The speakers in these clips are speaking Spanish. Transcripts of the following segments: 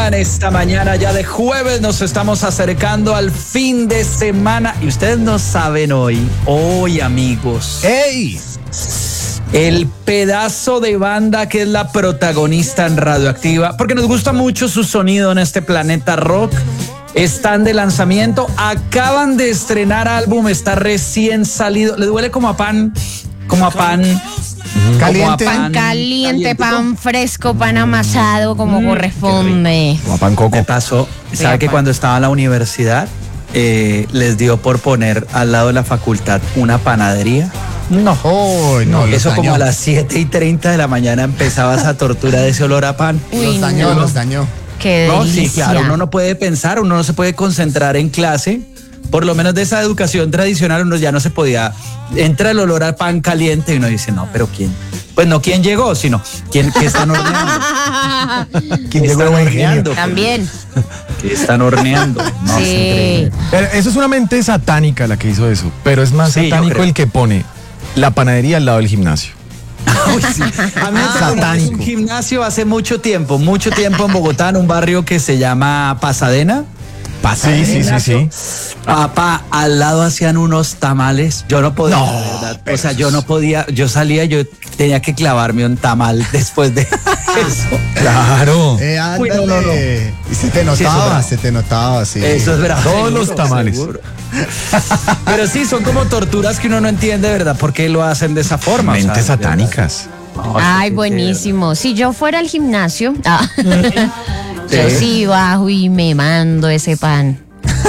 En esta mañana ya de jueves nos estamos acercando al fin de semana y ustedes no saben hoy amigos. ¡Ey! El pedazo de banda que es la protagonista en Radioactiva, porque nos gusta mucho su sonido en este planeta rock. Están de lanzamiento, acaban de estrenar álbum, está recién salido. ¿Le duele como a pan? Como a pan caliente. Pan caliente, pan fresco, pan amasado, como corresponde. Como a pan coco. Me pasó, ¿sabe que cuando estaba en la universidad les dio por poner al lado de la facultad una panadería? No, no, eso como a las 7:30 de la mañana empezaba esa tortura de ese olor a pan. Uy, Los dañó. Qué No, delicia. sí, claro, uno no puede pensar, uno no se puede concentrar en clase. Por lo menos de esa educación tradicional uno ya no se podía. Entra el olor a pan caliente y uno dice, no, pero ¿quién? Pues no quién llegó, sino quién que están horneando. ¿Quién están horneando? También. Que están horneando. No, Sí. Pero eso es una mente satánica la que hizo eso, pero es más Sí, yo satánico creo. el que pone la panadería al lado del gimnasio. Uy, sí. A mí me tocó Satánico. un gimnasio hace mucho tiempo en Bogotá, en un barrio que se llama Pasadena. Sí. Papá, al lado hacían unos tamales. Yo no podía, la verdad. O sea, yo no podía, yo salía, yo tenía que clavarme un tamal después de eso. Claro. Uy, no. Y se te notaba, sí. Eso es verdad. Todos los tamales. Seguro. Pero sí, son como torturas que uno no entiende, ¿verdad? ¿Por qué lo hacen de esa forma? O sea, Mentes satánicas. no, Ay, sí, buenísimo. Si yo fuera al gimnasio, yo Sí. sí bajo y me mando ese pan.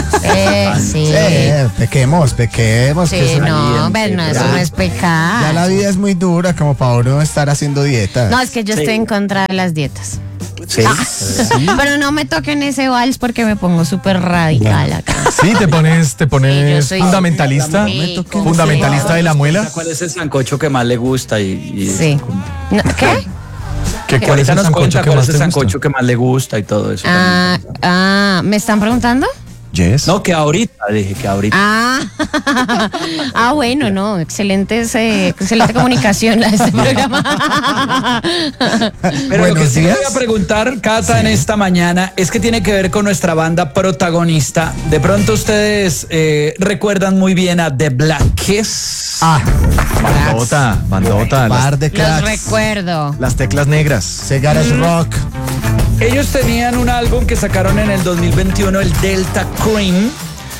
Sí. Pequemos. Sí, que eso- no, pero no, eso no es Ya pecado. la vida es muy dura como para uno estar haciendo dieta. No, es que yo Sí. estoy en contra de las dietas. Sí. Pero no me toquen ese vals porque me pongo súper radical acá. Sí, te pones Sí, yo soy fundamentalista, sí, fundamentalista de la muela. ¿Cuál es el sancocho que más le gusta? Sí. No, ¿qué? ¿Cuál es Ahorita el nos sancocho cuenta que cuál más es el te sancocho gusta? que más le gusta y todo eso. ¿Me están preguntando? Yes. No, que ahorita, dije que ahorita. Bueno, no, excelente comunicación a este programa. Pero lo que Buenos sí días. voy a preguntar, Cata, en esta mañana, es que tiene que ver con nuestra banda protagonista. De pronto ustedes recuerdan muy bien a The Black Keys. Bandota. Par de Los cracks. recuerdo. Las teclas negras. Segaras Rock. Ellos tenían un álbum que sacaron en el 2021, el Delta Cream.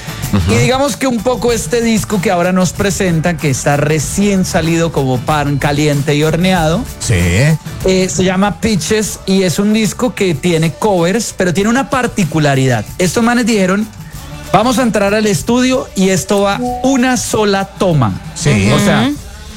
Y digamos que un poco este disco que ahora nos presentan, que está recién salido como pan caliente y horneado, Sí. se llama Pitches y es un disco que tiene covers, pero tiene una particularidad. Estos manes dijeron, vamos a entrar al estudio y esto va una sola toma. Sí. O sea,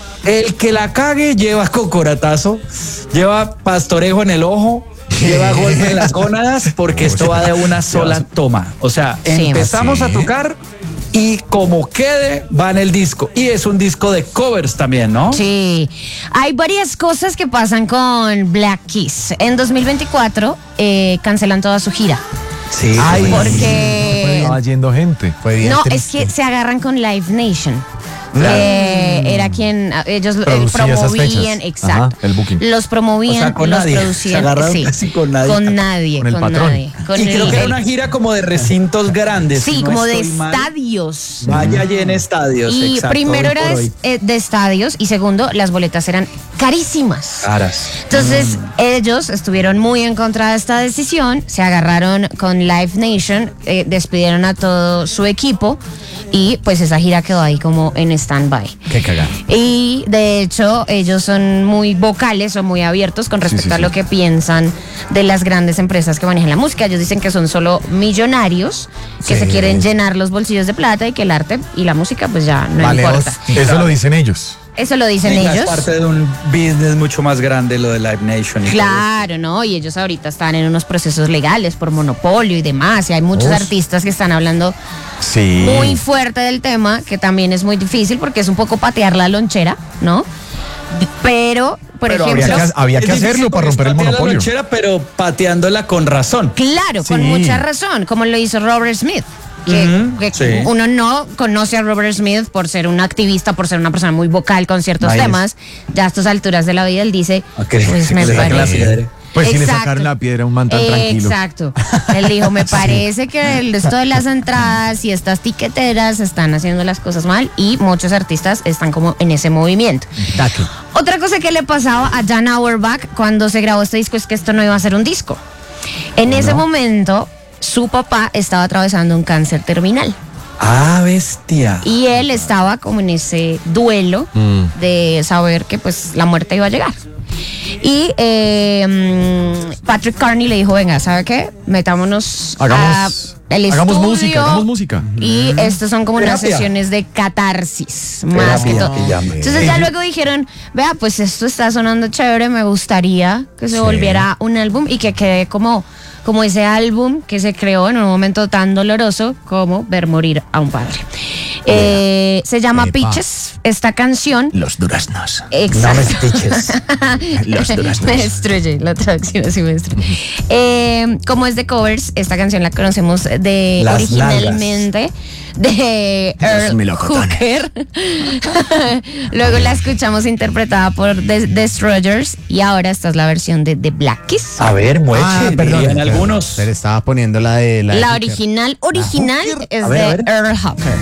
el que la cague lleva cocoratazo, lleva pastorejo en el ojo, lleva golpe en las gónadas, porque esto va de una sola toma. O sea, Sí. empezamos a Sí. tocar y como quede va en el disco. Y es un disco de covers también, ¿no? Sí, hay varias cosas que pasan con Black Keys. En 2024 cancelan toda su gira. Sí. Ay, Porque estaba yendo gente. Fue bien no, es triste. que se agarran con Live Nation. Claro. Era quien ellos Producía esas promovían, fechas. exacto. Ajá, el booking. Los promovían, O sea, con los nadie. producían. Se agarraron casi con nadie. Con nadie, Con el patrón. nadie. Con Y creo el- que era una gira como de recintos grandes. sí, si no como de estoy mal. estadios. Vaya llena estadios. Y exacto, primero hoy era por hoy. de estadios y segundo, las boletas eran carísimas. Caras. Entonces, ellos estuvieron muy en contra de esta decisión, se agarraron con Live Nation, despidieron a todo su equipo y pues esa gira quedó ahí como en stand-by. Qué cagada. Y de hecho, ellos son muy vocales o muy abiertos con respecto sí, a lo sí. que piensan de las grandes empresas que manejan la música. Ellos dicen que son solo millonarios que Sí. se quieren llenar los bolsillos de plata y que el arte y la música pues ya no Vale, importa. hostia. Eso lo dicen ellos. Eso lo dicen Sí, ellos. Es parte de un business mucho más grande lo de Live Nation. y Claro, ¿no? Y ellos ahorita están en unos procesos legales por monopolio y demás. Y hay muchos artistas que están hablando Sí. muy fuerte del tema, que también es muy difícil porque es un poco patear la lonchera, ¿no? Pero, por Pero ejemplo, había Es que difícil hacerlo para porque romper el es patear la monopolio. lonchera, pero pateándola con razón. claro, con Sí. mucha razón, como lo hizo Robert Smith. Que sí. uno no conoce a Robert Smith por ser un activista, por ser una persona muy vocal con ciertos Imagínese. temas. Ya a estas alturas de la vida él dice, A que- pues que me le saquen la parece. piedra. Pues si le Exacto. sacaron la piedra a un man tan tranquilo. Exacto. Él dijo, me parece que esto de las entradas y estas tiqueteras están haciendo las cosas mal y muchos artistas están como en ese movimiento. Taque. Otra cosa que le pasaba a Jan Auerbach cuando se grabó este disco es que esto no iba a ser un disco. En ese momento, su papá estaba atravesando un cáncer terminal. Ah, bestia. Y él estaba como en ese duelo de saber que pues la muerte iba a llegar. Y Patrick Carney le dijo, venga, ¿sabe qué? Metámonos Hagamos al estudio. música, hagamos música. Y estos son como unas Terapia. sesiones de catarsis, más que Terapia, todo. que llame. Entonces ya luego dijeron, vea, pues esto está sonando chévere, me gustaría que se volviera un álbum y que quede como ese álbum que se creó en un momento tan doloroso como ver morir a un padre. Se llama Epa. Peaches, esta canción. Los duraznos. Exacto. No me stitches. Los duraznos. Me destruye, la traducción así me destruye. Como es de covers, esta canción la conocemos de Las originalmente de Earl melocotones. Hooker. Luego la escuchamos interpretada por The Destroyers y ahora esta es la versión de The Black Keys. A ver, mueche, dirían perdón, algunos. Se le estaba poniendo la de La Hooker. original es A ver, a ver. de Earl Hooker.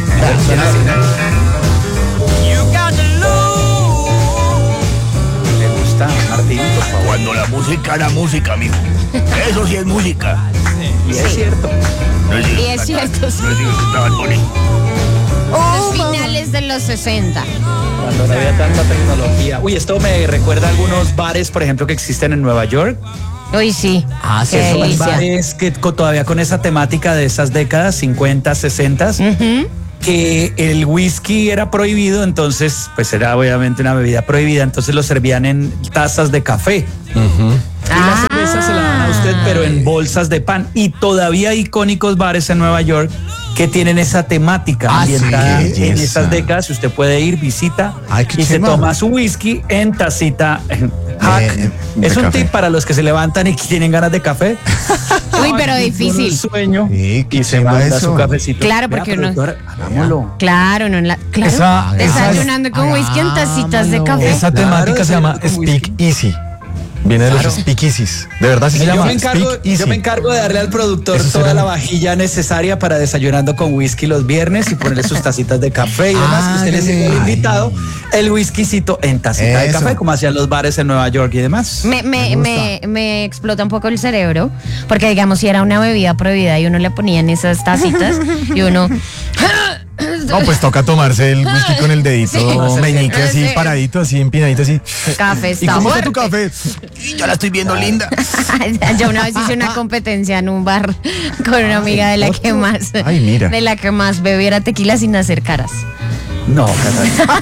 Le gusta, Martín, por favor. Cuando la música era música, mijo. Eso sí es música. Y es cierto. No es Y es cierto, sí. No es cierto, estaba bonito. Los finales de los 60. Cuando no había tanta tecnología. Uy, esto me recuerda a algunos bares, por ejemplo, que existen en Nueva York. Uy, sí. Ah, sí, Qué eso Hay delicia. bares que todavía con esa temática de esas décadas, 50, 60, que el whisky era prohibido, entonces pues era obviamente una bebida prohibida, entonces lo servían en tazas de café. Y la cerveza se la dan a usted, pero en bolsas de pan. Y todavía hay icónicos bares en Nueva York que tienen esa temática Ah, ambientada sí, en belleza. esas décadas. Usted puede ir, visita Ay, qué y se chimba. toma su whisky en tacita. Hack. de Es un café. tip para los que se levantan y que tienen ganas de café. Uy, pero difícil. Un sueño. Sí, qué Y se chimba manda eso. su cafecito. Claro, Vea, porque uno- productor, hagámoslo. Claro, no en la. Claro. Esa- desayunando con whisky en tacitas de café. Esa Claro, temática se llama desayuno con Speak Easy. Viene de los Speakeasies. De verdad, sí se Yo llama me, encargo, Speak Easy. yo me encargo de darle al productor Eso toda será- la vajilla necesaria para desayunando con whisky los viernes y ponerle sus tacitas de café y demás. Y usted le sirve al invitado el whiskycito en tacita de Eso. café, como hacían los bares en Nueva York y demás. Me explota un poco el cerebro, porque digamos, si era una bebida prohibida y uno le ponía en esas tacitas y uno. No, pues toca tomarse el whisky con el dedito Sí. meñique así, Sí. paradito, así, empinadito, así. Café ¿Y está cómo está tu fuerte. café? Ya la estoy viendo linda. Yo una vez hice una competencia en un bar con una amiga de la que más, Ay, mira. de la que más bebiera tequila sin hacer caras. No, caray.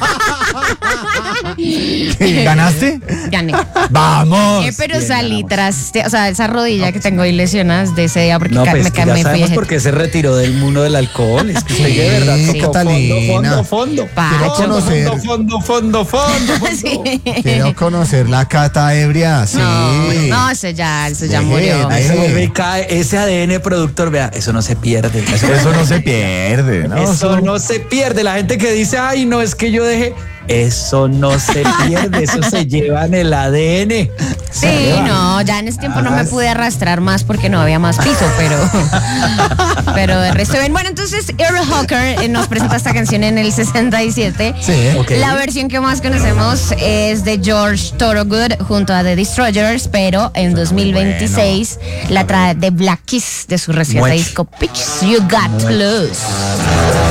¿Ganaste? Gané. ¡Vamos! Pero salí tras, o sea, esa rodilla que tengo ahí lesionadas de ese día porque No, pues me que ya fui sabemos de- por qué se retiró del mundo del alcohol. Es que usted de verdad Sí, tocó Catalina. fondo. Pacho. conocer. Fondo. Sí. Quiero conocer la cata ebria. Sí. No, eso ya Deje, murió. deje. Se vuelve y cae ese ADN productor, vea, eso no se pierde. Eso no se pierde, ¿no? Eso no se pierde. La gente que dice, ay, no, es que yo dejé. Eso no se pierde, eso se lleva en el ADN. Se Sí, lleva. no, ya en ese tiempo no me pude arrastrar más porque no había más piso, pero de resto bien. Bueno, entonces Earl Hooker nos presenta esta canción en el 67. Sí. Ok. La versión que más conocemos es de George Thorogood junto a The Destroyers, pero en 2026 la trae The Black Keys de su reciente Mucho. disco Pitch You Got to Lose.